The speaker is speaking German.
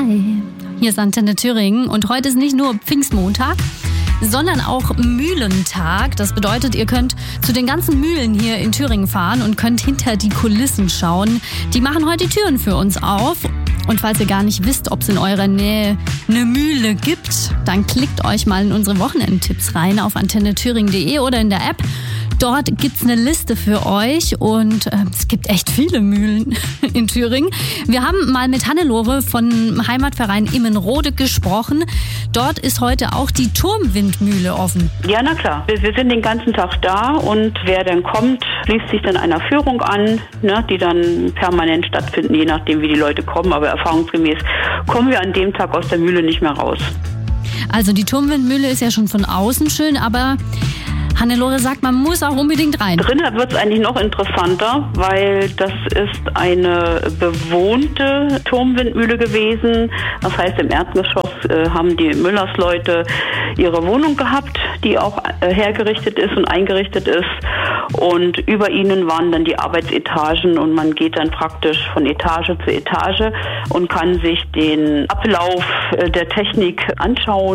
Hi, hier ist Antenne Thüringen und heute ist nicht nur Pfingstmontag, sondern auch Mühlentag. Das bedeutet, ihr könnt zu den ganzen Mühlen hier in Thüringen fahren und könnt hinter die Kulissen schauen. Die machen heute die Türen für uns auf. Und falls ihr gar nicht wisst, ob es in eurer Nähe eine Mühle gibt, dann klickt euch mal in unsere Wochenendtipps rein auf antennethüringen.de oder in der App. Dort gibt's eine Liste für euch und es gibt echt viele Mühlen in Thüringen. Wir haben mal mit Hannelore vom Heimatverein Immenrode gesprochen. Dort ist heute auch die Turmwindmühle offen. Ja, na klar. Wir sind den ganzen Tag da und wer dann kommt, schließt sich dann einer Führung an, ne, die dann permanent stattfinden, je nachdem wie die Leute kommen. Aber erfahrungsgemäß kommen wir an dem Tag aus der Mühle nicht mehr raus. Also die Turmwindmühle ist ja schon von außen schön, aber Hannelore sagt, man muss auch unbedingt rein. Drinnen wird es eigentlich noch interessanter, weil das ist eine bewohnte Turmwindmühle gewesen. Das heißt, im Erdgeschoss haben die Müllersleute ihre Wohnung gehabt, die auch hergerichtet ist und eingerichtet ist. Und über ihnen waren dann die Arbeitsetagen und man geht dann praktisch von Etage zu Etage und kann sich den Ablauf der Technik anschauen.